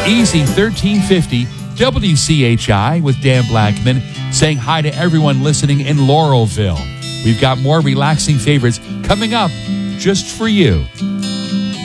Easy 1350 WCHI with Dan Blackman saying hi to everyone listening in Laurelville. We've got more relaxing favorites coming up just for you.